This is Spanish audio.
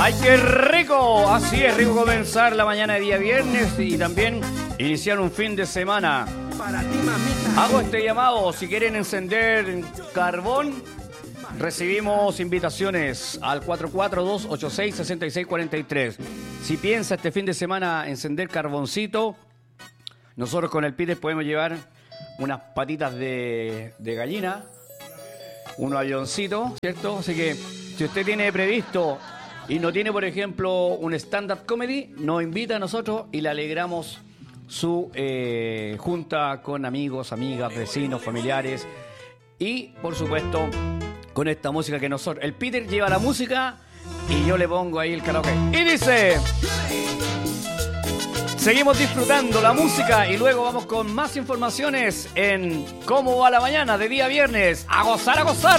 ¡Ay, qué rico! Así es, rico comenzar la mañana de día viernes y también iniciar un fin de semana. Para ti, mamita. Hago este llamado, si quieren encender carbón, recibimos invitaciones al 442-86-6643. Si piensa este fin de semana encender carboncito, nosotros con el Peter podemos llevar unas patitas de gallina, unos avioncitos, ¿cierto? Así que si usted tiene previsto y no tiene, por ejemplo, un stand-up comedy, nos invita a nosotros y le alegramos su junta con amigos, amigas, vecinos, familiares y, por supuesto, con esta música que nosotros... El Peter lleva la música y yo le pongo ahí el karaoke. Y dice... Seguimos disfrutando la música y luego vamos con más informaciones en Cómo va la mañana de día viernes. ¡A gozar, a gozar!